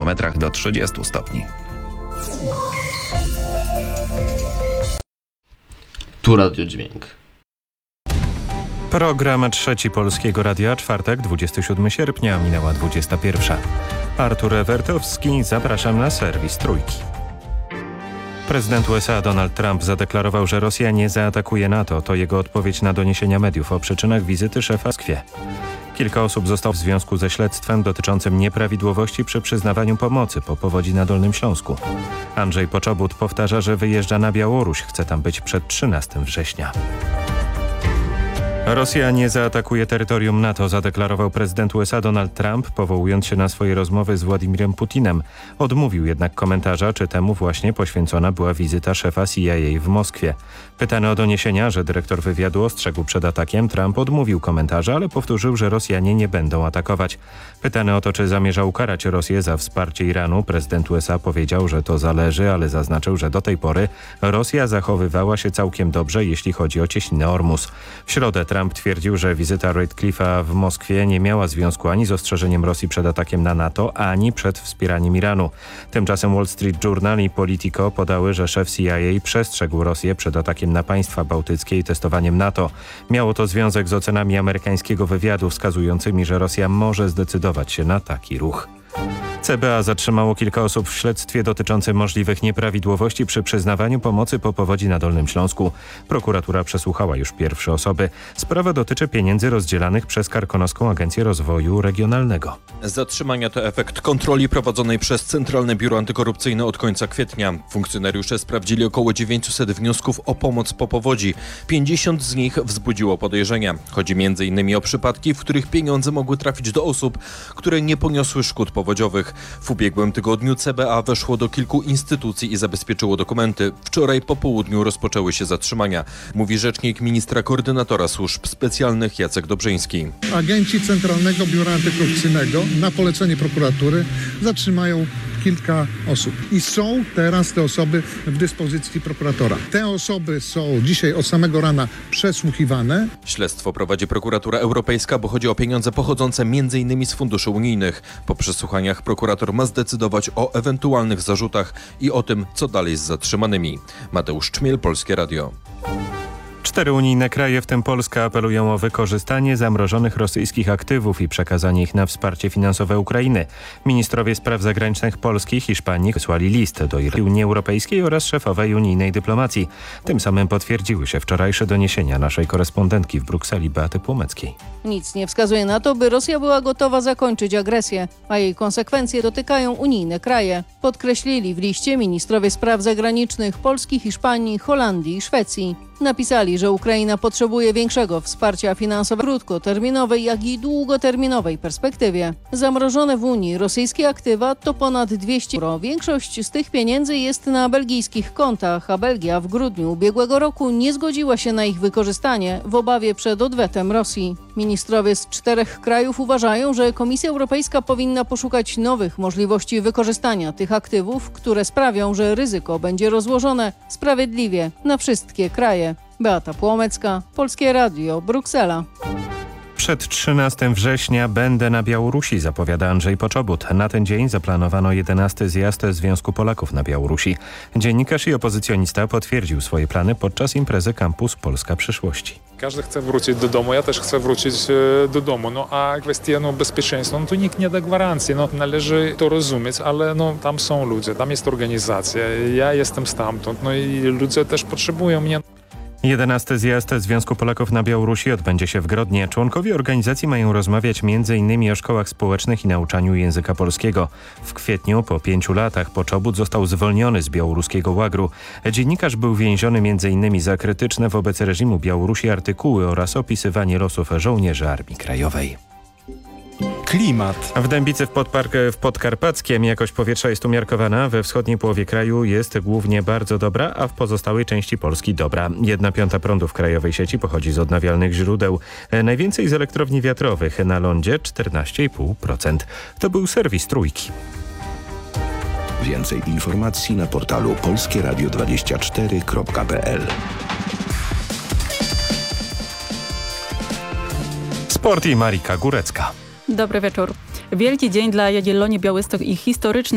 termometrach do 30 stopni. Tu Radiodźwięk. Program Trzeci Polskiego Radia, czwartek, 27 sierpnia, minęła 21. Artur Ewertowski, zapraszam na serwis Trójki. Prezydent USA Donald Trump zadeklarował, że Rosja nie zaatakuje NATO. To jego odpowiedź na doniesienia mediów o przyczynach wizyty szefa w Moskwie. Kilka osób zostało w związku ze śledztwem dotyczącym nieprawidłowości przy przyznawaniu pomocy po powodzi na Dolnym Śląsku. Andrzej Poczobut powtarza, że wyjeżdża na Białoruś. Chce tam być przed 13 września. Rosja nie zaatakuje terytorium NATO, zadeklarował prezydent USA Donald Trump, powołując się na swoje rozmowy z Władimirem Putinem. Odmówił jednak komentarza, czy temu właśnie poświęcona była wizyta szefa CIA w Moskwie. Pytany o doniesienia, że dyrektor wywiadu ostrzegł przed atakiem, Trump odmówił komentarza, ale powtórzył, że Rosjanie nie będą atakować. Pytany o to, czy zamierza ukarać Rosję za wsparcie Iranu, prezydent USA powiedział, że to zależy, ale zaznaczył, że do tej pory Rosja zachowywała się całkiem dobrze, jeśli chodzi o cieśninę Ormus. W środę Trump twierdził, że wizyta Ratcliffe'a w Moskwie nie miała związku ani z ostrzeżeniem Rosji przed atakiem na NATO, ani przed wspieraniem Iranu. Tymczasem Wall Street Journal i Politico podały, że szef CIA przestrzegł Rosję przed atakiem na państwa bałtyckie i testowaniem NATO. Miało to związek z ocenami amerykańskiego wywiadu wskazującymi, że Rosja może zdecydować się na taki ruch. CBA zatrzymało kilka osób w śledztwie dotyczącym możliwych nieprawidłowości przy przyznawaniu pomocy po powodzi na Dolnym Śląsku. Prokuratura przesłuchała już pierwsze osoby. Sprawa dotyczy pieniędzy rozdzielanych przez Karkonoską Agencję Rozwoju Regionalnego. Zatrzymania to efekt kontroli prowadzonej przez Centralne Biuro Antykorupcyjne od końca kwietnia. Funkcjonariusze sprawdzili około 900 wniosków o pomoc po powodzi. 50 z nich wzbudziło podejrzenia. Chodzi m.in. o przypadki, w których pieniądze mogły trafić do osób, które nie poniosły szkód powodziowych. W ubiegłym tygodniu CBA weszło do kilku instytucji i zabezpieczyło dokumenty. Wczoraj po południu rozpoczęły się zatrzymania, mówi rzecznik ministra koordynatora służb specjalnych Jacek Dobrzyński. Agenci Centralnego Biura Antykorupcyjnego na polecenie prokuratury zatrzymają kilka osób. I są teraz te osoby w dyspozycji prokuratora. Te osoby są dzisiaj od samego rana przesłuchiwane. Śledztwo prowadzi prokuratura europejska, bo chodzi o pieniądze pochodzące m.in. z funduszy unijnych. Po przesłuchaniach prokurator ma zdecydować o ewentualnych zarzutach i o tym, co dalej z zatrzymanymi. Mateusz Czmiel, Polskie Radio. 4 unijne kraje, w tym Polska, apelują o wykorzystanie zamrożonych rosyjskich aktywów i przekazanie ich na wsparcie finansowe Ukrainy. Ministrowie spraw zagranicznych Polski i Hiszpanii wysłali list do Unii Europejskiej oraz szefowej unijnej dyplomacji. Tym samym potwierdziły się wczorajsze doniesienia naszej korespondentki w Brukseli Beaty Płomeckiej. Nic nie wskazuje na to, by Rosja była gotowa zakończyć agresję, a jej konsekwencje dotykają unijne kraje. Podkreślili w liście ministrowie spraw zagranicznych Polski, Hiszpanii, Holandii i Szwecji. Napisali, że Ukraina potrzebuje większego wsparcia finansowego w krótkoterminowej, jak i długoterminowej perspektywie. Zamrożone w Unii rosyjskie aktywa to ponad 200 euro. Większość z tych pieniędzy jest na belgijskich kontach, a Belgia w grudniu ubiegłego roku nie zgodziła się na ich wykorzystanie w obawie przed odwetem Rosji. Ministrowie z 4 krajów uważają, że Komisja Europejska powinna poszukać nowych możliwości wykorzystania tych aktywów, które sprawią, że ryzyko będzie rozłożone sprawiedliwie na wszystkie kraje. Beata Płomecka, Polskie Radio, Bruksela. Przed 13 września będę na Białorusi, zapowiada Andrzej Poczobut. Na ten dzień zaplanowano 11. zjazd Związku Polaków na Białorusi. Dziennikarz i opozycjonista potwierdził swoje plany podczas imprezy Campus Polska Przyszłości. Każdy chce wrócić do domu, ja też chcę wrócić do domu, a kwestia bezpieczeństwa, to nikt nie da gwarancji, należy to rozumieć, ale tam są ludzie, tam jest organizacja, ja jestem stamtąd, i ludzie też potrzebują mnie. 11. zjazd Związku Polaków na Białorusi odbędzie się w Grodnie. Członkowie organizacji mają rozmawiać m.in. o szkołach społecznych i nauczaniu języka polskiego. W kwietniu, po 5 latach, Poczobut został zwolniony z białoruskiego łagru. Dziennikarz był więziony m.in. za krytyczne wobec reżimu Białorusi artykuły oraz opisywanie losów żołnierzy Armii Krajowej. Klimat. W Dębicy w Podkarpackiem jakość powietrza jest umiarkowana. We wschodniej połowie kraju jest głównie bardzo dobra, a w pozostałej części Polski dobra. 1/5 prądu w krajowej sieci pochodzi z odnawialnych źródeł. Najwięcej z elektrowni wiatrowych, na lądzie 14,5%. To był serwis Trójki. Więcej informacji na portalu polskieradio24.pl. Sport i Marika Górecka. Dobry wieczór. Wielki dzień dla Jagiellonii Białystok i historyczny